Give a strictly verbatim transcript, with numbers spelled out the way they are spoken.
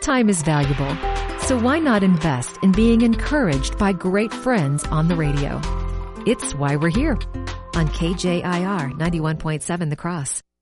Time is valuable, so why not invest in being encouraged by great friends on the radio? It's why we're here on K J I R ninety-one point seven The Cross.